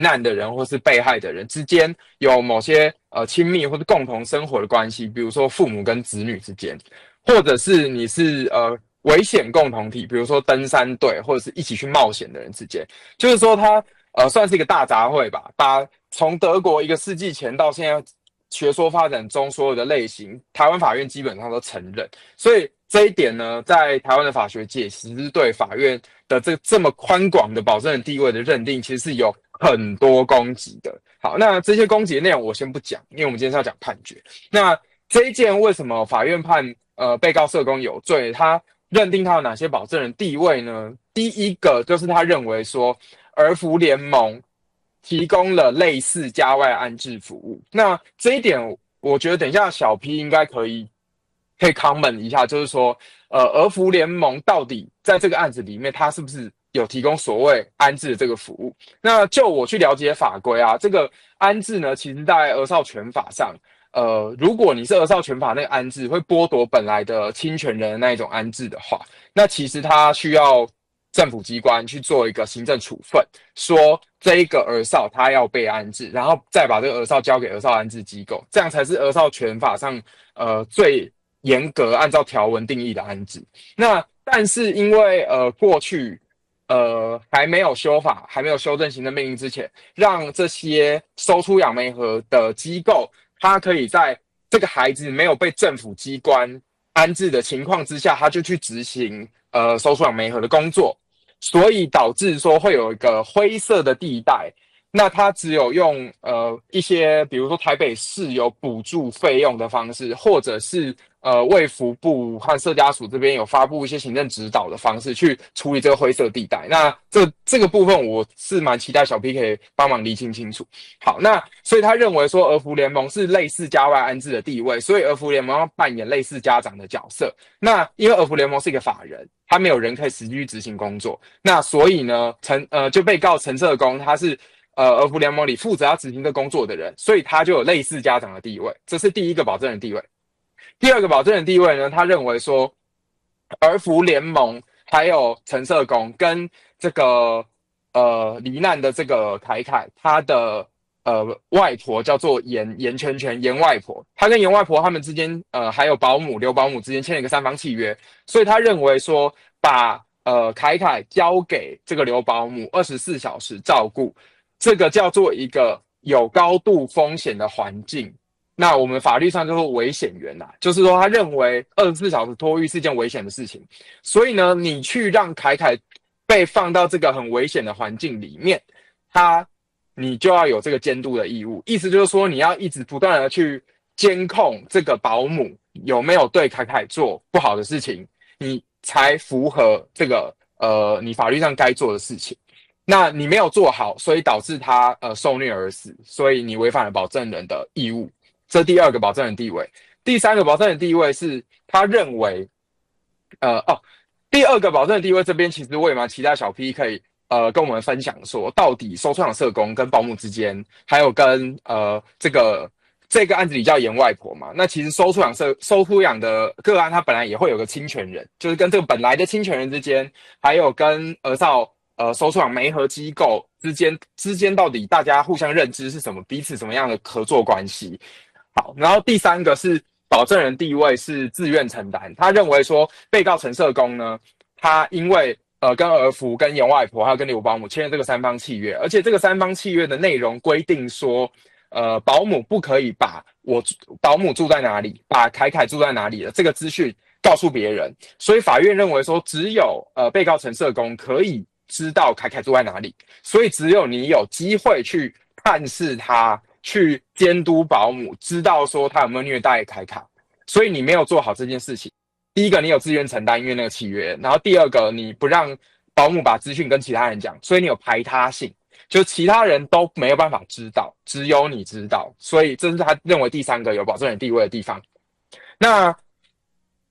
难的人或是被害的人之间有某些亲密或是共同生活的关系，比如说父母跟子女之间，或者是你是危险共同体，比如说登山队或者是一起去冒险的人之间，就是说它算是一个大杂烩吧，把从德国一个世纪前到现在学说发展中所有的类型，台湾法院基本上都承认，所以这一点呢，在台湾的法学界，其实对法院的这么宽广的保证人地位的认定，其实是有很多攻击的。好，那这些攻击的内容我先不讲，因为我们今天是要讲判决。那这一件为什么法院判被告社工有罪？他认定他有哪些保证人地位呢？第一个就是他认为说，儿福联盟提供了类似家外安置服务。那这一点，我觉得等一下小 P 应该可以 comment 一下，就是说，儿福联盟到底在这个案子里面，它是不是有提供所谓安置的这个服务？那就我去了解法规啊，这个安置呢，其实在儿少权法上，如果你是儿少权法那个安置会剥夺本来的侵权人的那一种安置的话，那其实它需要政府机关去做一个行政处分，说这一个儿少他要被安置，然后再把这个儿少交给儿少安置机构，这样才是儿少权法上最严格按照条文定义的安置。那但是因为过去还没有修法，还没有修正行政命令之前，让这些收出养媒盒的机构，他可以在这个孩子没有被政府机关安置的情况之下，他就去执行收出养媒盒的工作，所以导致说会有一个灰色的地带。那他只有用一些，比如说台北市有补助费用的方式，或者是卫福部和社家署这边有发布一些行政指导的方式去处理这个灰色地带。那这个部分我是蛮期待小 P 可以帮忙厘清清楚。好，那所以他认为说儿福联盟是类似家外安置的地位，所以儿福联盟要扮演类似家长的角色。那因为儿福联盟是一个法人，他没有人可以实际去执行工作，那所以呢就被告陈社工他是儿福联盟里负责要执行这工作的人，所以他就有类似家长的地位，这是第一个保证人地位。第二个保证人地位呢，他认为说，儿福联盟还有陈社工跟这个罹难的这个凯凯，他的外婆叫做严圈圈严外婆，他跟严外婆他们之间还有保姆刘保姆之间签了一个三方契约，所以他认为说把凯凯交给这个刘保姆24小时照顾，这个叫做一个有高度风险的环境。那我们法律上就是危险源啦，就是说他认为24小时托育是一件危险的事情，所以呢，你去让凯凯被放到这个很危险的环境里面，你就要有这个监督的义务。意思就是说，你要一直不断的去监控这个保姆有没有对凯凯做不好的事情，你才符合这个你法律上该做的事情。那你没有做好，所以导致他受虐而死，所以你违反了保证人的义务。这第二个保证人地位。第三个保证人地位是他认为，第二个保证人地位这边其实我也蛮期待小 P 可以跟我们分享说，到底收出养社工跟保姆之间，还有跟这个案子里叫严外婆嘛，那其实收出养的个案，它本来也会有个侵权人，就是跟这个本来的侵权人之间，还有跟儿少收出养媒合机构之间到底大家互相认知是什么，彼此什么样的合作关系？好，然后第三个是保证人地位是自愿承担，他认为说被告陈社工呢，他因为跟儿福、跟严外婆还有跟刘保姆签了这个三方契约，而且这个三方契约的内容规定说，保姆不可以把保姆住在哪里，把凯凯住在哪里的这个资讯告诉别人，所以法院认为说，只有被告陈社工可以知道凯凯住在哪里，所以只有你有机会去探视他，去监督保姆，知道说他有没有虐待凯凯，所以你没有做好这件事情。第一个，你有自愿承担，因为那个契约；然后第二个，你不让保姆把资讯跟其他人讲，所以你有排他性，就其他人都没有办法知道，只有你知道，所以这是他认为第三个有保证人地位的地方。那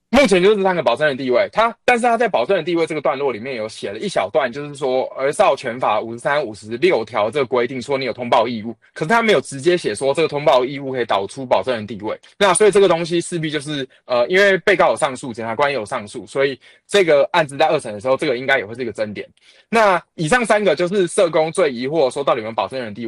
目前就是这3个保证人地位，但是他在保证人地位这个段落里面有写了一小段，就是说儿少权法53、56条这个规定说你有通报义务，可是他没有直接写说这个通报义务可以导出保证人地位。那所以这个东西势必就是因为被告有上诉，检察官也有上诉，所以这个案子在2审的时候，这个应该也会是一个争点。那以上3个就是社工最疑惑说到底有没有保证人地位。